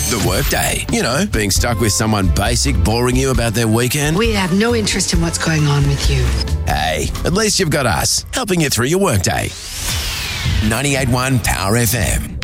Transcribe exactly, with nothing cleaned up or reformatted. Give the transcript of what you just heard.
The workday. You know, being stuck with someone basic boring you about their weekend. We have no interest in what's going on with you. Hey, at least you've got us, helping you through your workday. ninety-eight point one Power F M.